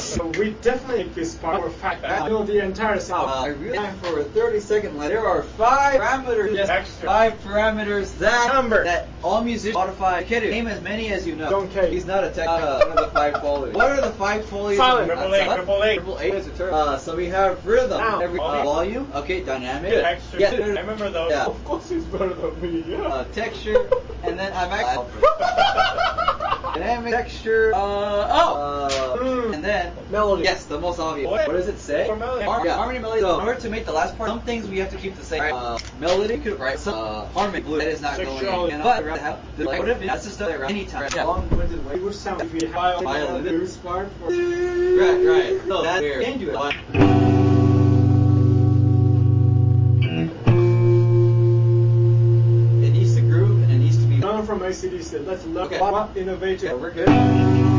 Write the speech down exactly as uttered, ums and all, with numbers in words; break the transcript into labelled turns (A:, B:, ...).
A: So we definitely make this part more fact. I know the entire sound.
B: Uh, I really time for a thirty second line. There are five parameters.
A: Yes, extra.
B: Five parameters that
A: Number.
B: that all musicians modify. Kid, name as many as you know.
A: Don't care.
B: He's not a tech. Uh, one of the five qualities. What are the five qualities?
A: Silent.
B: Of,
A: Triple A. Triple A.
B: Triple A is a term. Uh, so we have rhythm.
A: Sound.
B: Every, uh, volume. Okay, dynamic.
A: Good. Extra.
B: Yeah.
A: I remember those.
B: Yeah.
A: Of course he's better than me. Yeah.
B: Uh, texture, and then I'm actually dynamic texture. Uh, oh, uh,
A: Mm.
B: and then
A: Melody.
B: Yes, the most obvious.
A: What?
B: What does it say?
A: Or melody.
B: Har- yeah, harmony, melody. So in order to make the last part, some things we have to keep the same. Uh, melody, could right? So, uh, harmony, blue. That is not
A: Sexuality.
B: going in. But rather have the like, what if that's just around any time? Yeah.
A: Long-winded way. It would sound if we have
B: Violin.
A: the loose part for.
B: Right, right. So that's where you can do it. It needs to groove and it needs to be.
A: None from A C D C. Let's look
B: Okay.
A: at what innovative.
B: Yeah, we're good.